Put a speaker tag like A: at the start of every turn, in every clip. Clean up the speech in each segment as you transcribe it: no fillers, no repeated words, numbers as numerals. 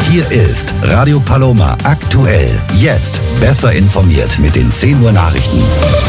A: Hier ist Radio Paloma aktuell. Jetzt besser informiert mit den 10 Uhr Nachrichten.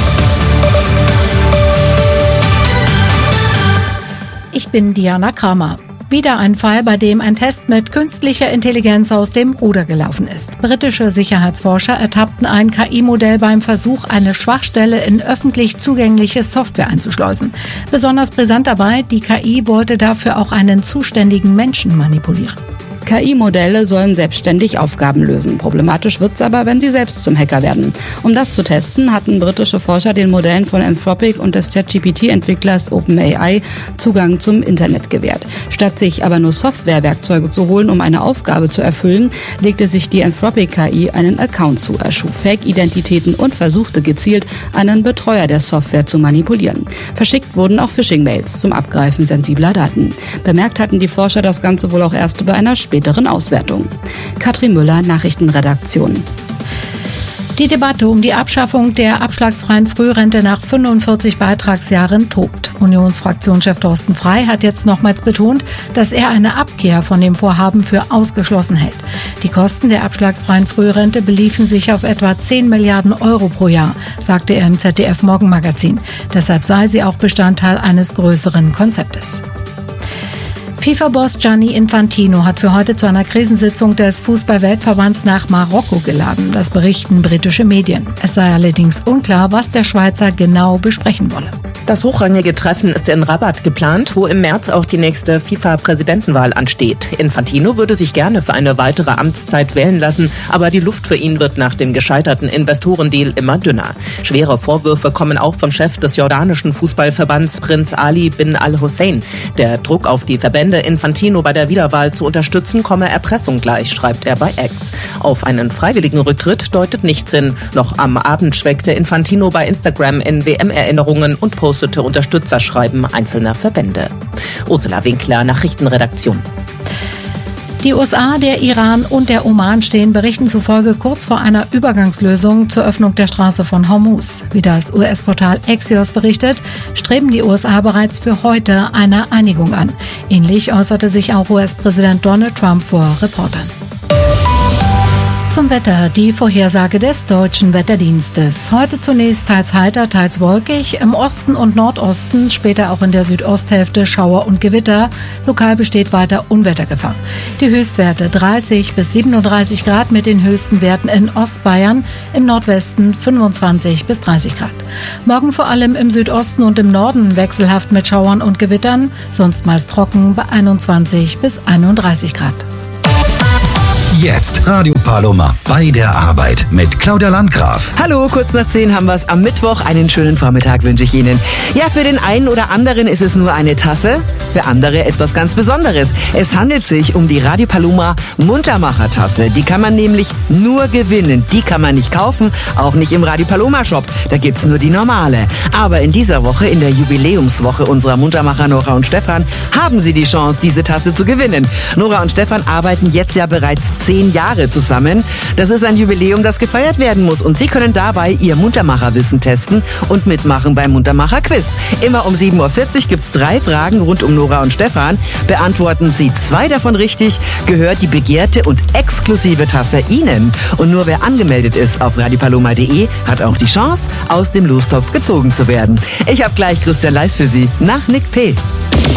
B: Ich bin Diana Kramer. Wieder ein Fall, bei dem ein Test mit künstlicher Intelligenz aus dem Ruder gelaufen ist. Britische Sicherheitsforscher ertappten ein KI-Modell beim Versuch, eine Schwachstelle in öffentlich zugängliche Software einzuschleusen. Besonders brisant dabei, die KI wollte dafür auch einen zuständigen Menschen manipulieren.
C: KI-Modelle sollen selbstständig Aufgaben lösen. Problematisch wird's aber, wenn sie selbst zum Hacker werden. Um das zu testen, hatten britische Forscher den Modellen von Anthropic und des ChatGPT-Entwicklers OpenAI Zugang zum Internet gewährt. Statt sich aber nur Softwarewerkzeuge zu holen, um eine Aufgabe zu erfüllen, legte sich die Anthropic-KI einen Account zu, erschuf Fake-Identitäten und versuchte gezielt, einen Betreuer der Software zu manipulieren. Verschickt wurden auch Phishing-Mails zum Abgreifen sensibler Daten. Bemerkt hatten die Forscher das Ganze wohl auch erst bei einer späteren Auswertung. Katrin Müller, Nachrichtenredaktion.
B: Die Debatte um die Abschaffung der abschlagsfreien Frührente nach 45 Beitragsjahren tobt. Unionsfraktionschef Thorsten Frey hat jetzt nochmals betont, dass er eine Abkehr von dem Vorhaben für ausgeschlossen hält. Die Kosten der abschlagsfreien Frührente beliefen sich auf etwa 10 Milliarden Euro pro Jahr, sagte er im ZDF-Morgenmagazin. Deshalb sei sie auch Bestandteil eines größeren Konzeptes. FIFA-Boss Gianni Infantino hat für heute zu einer Krisensitzung des Fußball-Weltverbands nach Marokko geladen. Das berichten britische Medien. Es sei allerdings unklar, was der Schweizer genau besprechen wolle.
D: Das hochrangige Treffen ist in Rabat geplant, wo im März auch die nächste FIFA-Präsidentenwahl ansteht. Infantino würde sich gerne für eine weitere Amtszeit wählen lassen, aber die Luft für ihn wird nach dem gescheiterten Investorendeal immer dünner. Schwere Vorwürfe kommen auch vom Chef des jordanischen Fußballverbands Prinz Ali bin al-Hussein. Der Druck auf die Verbände, Infantino bei der Wiederwahl zu unterstützen, komme Erpressung gleich, schreibt er bei X. Auf einen freiwilligen Rücktritt deutet nichts hin. Noch am Abend schwelgte Infantino bei Instagram in WM-Erinnerungen und postete Unterstützerschreiben einzelner Verbände. Ursula Winkler, Nachrichtenredaktion.
B: Die USA, der Iran und der Oman stehen Berichten zufolge kurz vor einer Übergangslösung zur Öffnung der Straße von Hormuz. Wie das US-Portal Axios berichtet, streben die USA bereits für heute eine Einigung an. Ähnlich äußerte sich auch US-Präsident Donald Trump vor Reportern. Zum Wetter, die Vorhersage des Deutschen Wetterdienstes. Heute zunächst teils heiter, teils wolkig. Im Osten und Nordosten, später auch in der Südosthälfte Schauer und Gewitter. Lokal besteht weiter Unwettergefahr. Die Höchstwerte 30 bis 37 Grad mit den höchsten Werten in Ostbayern, im Nordwesten 25 bis 30 Grad. Morgen vor allem im Südosten und im Norden wechselhaft mit Schauern und Gewittern, sonst meist trocken bei 21 bis 31 Grad.
A: Jetzt Radio Paloma bei der Arbeit mit Claudia Landgraf.
E: Hallo, kurz nach 10 haben wir es am Mittwoch. Einen schönen Vormittag wünsche ich Ihnen. Ja, für den einen oder anderen ist es nur eine Tasse, für andere etwas ganz Besonderes. Es handelt sich um die Radio Paloma Muntermacher-Tasse. Die kann man nämlich nur gewinnen. Die kann man nicht kaufen, auch nicht im Radio Paloma Shop. Da gibt's nur die normale. Aber in dieser Woche, in der Jubiläumswoche unserer Muntermacher Nora und Stefan, haben Sie die Chance, diese Tasse zu gewinnen. Nora und Stefan arbeiten jetzt ja bereits 10 Jahre zusammen. Das ist ein Jubiläum, das gefeiert werden muss. Und Sie können dabei Ihr Muntermacher-Wissen testen und mitmachen beim Muntermacher-Quiz. Immer um 7.40 Uhr gibt's 3 Fragen rund um Nora und Stefan. Beantworten Sie 2 davon richtig, gehört die begehrte und exklusive Tasse Ihnen. Und nur wer angemeldet ist auf radiopaloma.de hat auch die Chance, aus dem Lostopf gezogen zu werden. Ich habe gleich Christian Leis für Sie nach Nick P.